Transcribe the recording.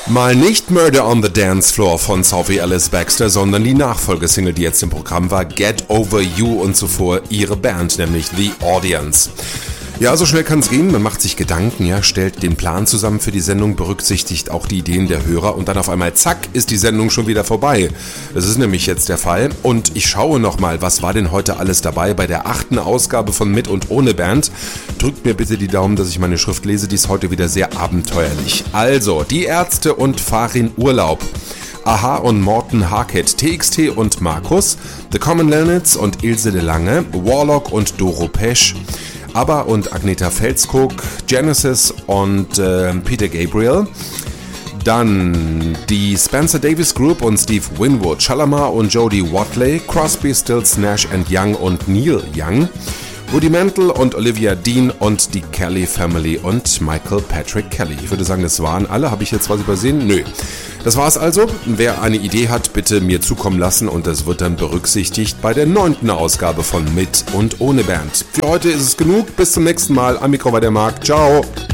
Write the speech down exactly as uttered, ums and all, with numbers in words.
Mal nicht Murder on the Dance Floor von Sophie Alice Baxter, sondern die Nachfolgesingle, die jetzt im Programm war, Get Over You, und zuvor ihre Band, nämlich The Audience. Ja, so schnell kann es gehen, man macht sich Gedanken, ja, stellt den Plan zusammen für die Sendung, berücksichtigt auch die Ideen der Hörer und dann auf einmal, zack, ist die Sendung schon wieder vorbei. Das ist nämlich jetzt der Fall und ich schaue nochmal, was war denn heute alles dabei bei der achten Ausgabe von Mit und Ohne Band. Drückt mir bitte die Daumen, dass ich meine Schrift lese, die ist heute wieder sehr abenteuerlich. Also, die Ärzte und Farin Urlaub. Aha und Morten Harket, T X T und Markus, The Common Linnets und Ilse de Lange, Warlock und Doro Pesch, ABBA und Agneta Felskog, Genesis und äh, Peter Gabriel. Dann die Spencer Davis Group und Steve Winwood, Shalamar und Jodie Watley, Crosby, Stills, Nash and Young und Neil Young, Rudimental und Olivia Dean und die Kelly Family und Michael Patrick Kelly. Ich würde sagen, das waren alle. Habe ich jetzt was übersehen? Nö. Das war's also. Wer eine Idee hat, bitte mir zukommen lassen und das wird dann berücksichtigt bei der neunten Ausgabe von Mit und Ohne Band. Für heute ist es genug. Bis zum nächsten Mal. Am Mikro war der Marc. Ciao.